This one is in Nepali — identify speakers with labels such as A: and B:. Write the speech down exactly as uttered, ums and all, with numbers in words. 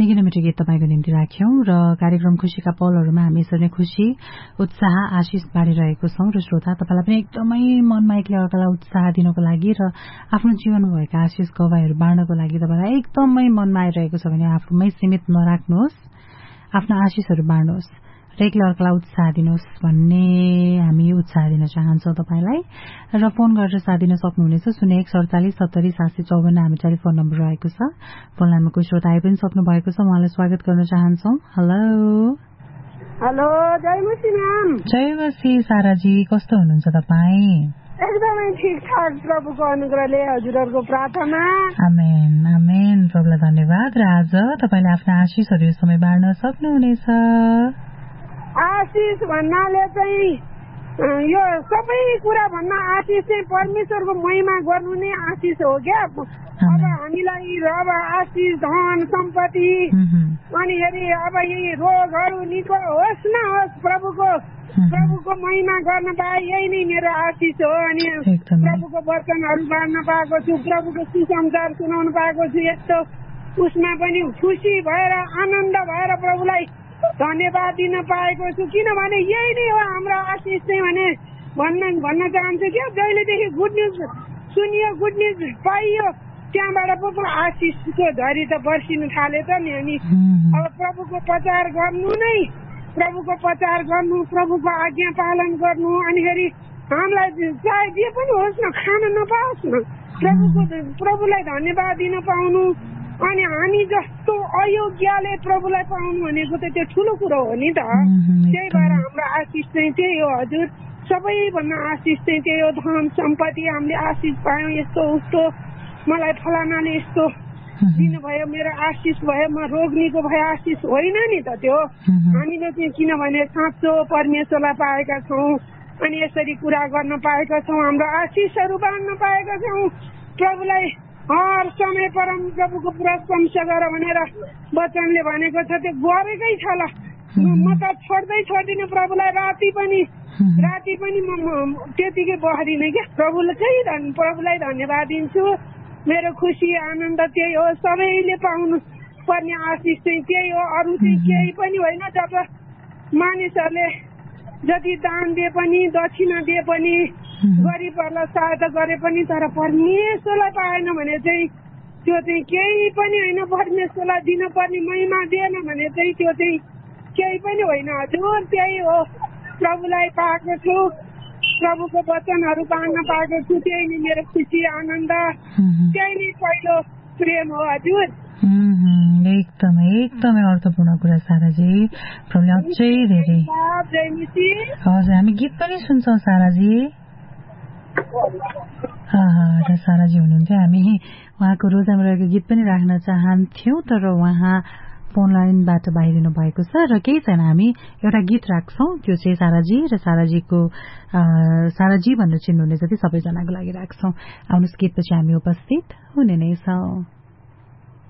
A: निकै नै मिठो गीत तपाईको निम्ति राख्यौं र कार्यक्रम खुशीका पलहरुमा हामी यसरी नै खुशी उत्साह आशिष बाँडिरहेको छौं र श्रोता तपाईलाई पनि एकदमै मनमा एक्लै अर्कालाई उत्साह दिनको लागि र आफ्नो जीवनमा भएका आशिष गवाईहरु बाँड्नको लागि तपाईलाई एकदमै मनमा आइरहेको छ भने आफूमै सीमित नराख्नुहोस्, आफ्ना आशिषहरु बाँड्नुहोस् र एक्लै अर्कालाई उत्साह दिनुहोस् भन्ने हामी उत्साह दिन चाहन्छौं तपाईलाई र फोन गरेर साथ दिन सक्नुहुनेछ शून्य एक सैंतालीस सत्तरी सात सय चौवन हामी टेलिफोन नम्बर रहेको छ। फोन लाइनमा कोही श्रोता आइ पनि सक्नु भएको छ, उहाँलाई स्वागत गर्न चाहन्छौं। हेलो
B: हेलो, जय मसी म्याम।
A: जय मसी साराजी, कस्तो हुनुहुन्छ तपाई?
B: एकदमै ठिकठाक, प्रभुको अनुग्रहले, हजुरहरुको प्रार्थना।
A: आमेन आमेन, प्रभुलाई धन्यवाद। र आज तपाईले आफ्ना आशिषहरु यो समय बाँड्न सक्नुहुनेछ।
B: आशिष भन्नाले चाहिँ यो सबै कुरा भन्दा आशिष चाहिँ परमेश्वरको महिमा गर्नु नै आशिष हो क्या। अब हामीलाई अब आशिष धन सम्पत्ति अनि हेरी अब यही रोगहरू निको होस् न होस्, प्रभुको प्रभुको महिमा गर्न पाए यही नै मेरो आशिष हो। अनि प्रभुको वचनहरू बाँड्न पाएको छु, प्रभुको सुसमाचार सुनाउनु पाएको छु, यस्तो उसमा पनि खुसी भएर आनन्द भएर प्रभुलाई धन्यवाद दिन पाएको छु। किनभने यही नै हो हाम्रो आशिष चाहिँ भने भन्न भन्न चाहन्छु क्या। जहिलेदेखि गुड न्युज सुनियो, गुड न्युज पाइयो, त्यहाँबाट पो आशिषको झरी त बर्सिनु थाल्यो त नि। अनि अब प्रभुको प्रचार गर्नु नै, प्रभुको प्रचार गर्नु, प्रभुको आज्ञा पालन गर्नु, अनि फेरि हामीलाई चाहे जे पनि होस् न, खान नपाओस् न, प्रभुको प्रभुलाई धन्यवाद दिन पाउनु। अनि हामी जस्तो अयोग्यले प्रभुलाई पाउनु भनेको त त्यो ठुलो कुरो हो नि त। त्यही भएर हाम्रो आशिष चाहिँ त्यही हो हजुर, सबैभन्दा आशिष चाहिँ त्यही हो। धन सम्पत्ति हामीले आशिष पायौँ, यस्तो उस्तो मलाई फलानाले यस्तो दिनुभयो, मेरो आशिष भयो, म रोग निको भयो, आशिष होइन नि त त्यो। हामीले चाहिँ किनभने साँचो परमेश्वरलाई पाएका छौँ अनि यसरी कुरा गर्न पाएका छौँ, हाम्रो आशिषहरू बाँड्न पाएका छौँ। प्रभुलाई हर समय परम प्रभुको प्रशंसा गर भनेर वचनले भनेको छ, त्यो गरेकै छ ल। म त छोड्दै छोड्दिनँ प्रभुलाई, राति पनि राति पनि म त्यतिकै बस्दिनँ क्या। प्रभुलाई प्रभुलाई धन्यवाद दिन्छु। मेरो खुसी आनन्द त्यही हो, सबैले पाउनु पर्ने आशिष चाहिँ त्यही हो, अरू चाहिँ केही पनि होइन। जब मानिसहरूले जति दान दिए पनि, दक्षिणा दिए पनि, गरिबहरूलाई सहायता गरे पनि, तर परमेश्वरलाई पाएन भने चाहिँ त्यो चाहिँ केही पनि होइन। परमेश्वरलाई दिनुपर्ने महिमा दिएन भने चाहिँ त्यो चाहिँ केही पनि होइन हजुर। त्यही हो, प्रभुलाई पाएको छु, प्रभुको वचनहरू बाँड्न पाएको छु, त्यही नै मेरो खुसी आनन्द, त्यही नै पहिलो प्रेम हो हजुर।
A: एकदमै एकदमै अर्थपूर्ण कुरा साराजी, प्रभुले अझै धेरै। हजुर, हामी गीत पनि सुन्छौँ साराजी। र साराजी हुनुहुन्थ्यो, हामी उहाँको रोजामा रहेको गीत पनि राख्न चाहन्थ्यौँ, तर उहाँ फोन लाइनबाट बाहिरिनु भएको छ र केही छैन, हामी एउटा गीत राख्छौँ। त्यो चाहिँ साराजी र साराजीको साराजी भनेर चिन्नुहुने जति सबैजनाको लागि राख्छौँ। आउनुहोस्, गीतपछि हामी उपस्थित हुने नै छौँ।